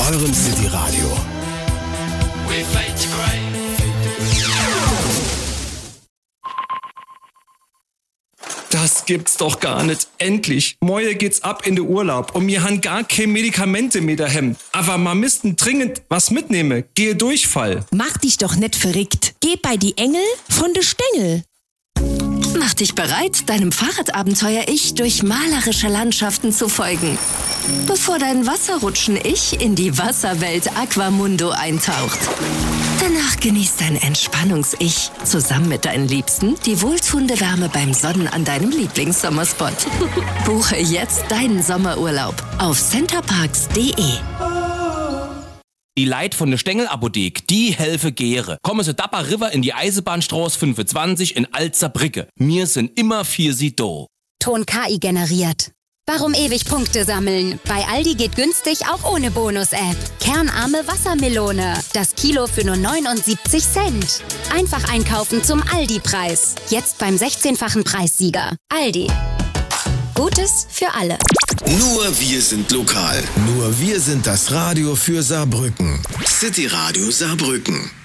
eurem City Radio. Das gibt's doch gar nicht. Endlich. Morgen geht's ab in den Urlaub und mir han gar keine Medikamente mehr daheim. Aber ma müssten dringend was mitnehmen. Gehe Durchfall. Mach dich doch nicht verrückt. Geh bei die Engel von de Stengel. Mach dich bereit, deinem Fahrradabenteuer-Ich durch malerische Landschaften zu folgen. Bevor dein Wasserrutschen-Ich in die Wasserwelt Aquamundo eintaucht. Danach genießt dein Entspannungs-Ich zusammen mit deinen Liebsten die wohltuende Wärme beim Sonnen an deinem Lieblingssommerspot. Buche jetzt deinen Sommerurlaub auf centerparks.de. Die Leute von der Stengel-Apothek, die helfen Gere. Kommen Sie Dapper River in die Eisenbahnstraße 25 in Alzerbrücke. Wir sind immer für Sie da. Ton KI generiert. Warum ewig Punkte sammeln? Bei Aldi geht günstig auch ohne Bonus-App. Kernarme Wassermelone. Das Kilo für nur 79 Cent. Einfach einkaufen zum Aldi-Preis. Jetzt beim 16-fachen Preissieger. Aldi. Gutes für alle. Nur wir sind lokal. Nur wir sind das Radio für Saarbrücken. City Radio Saarbrücken.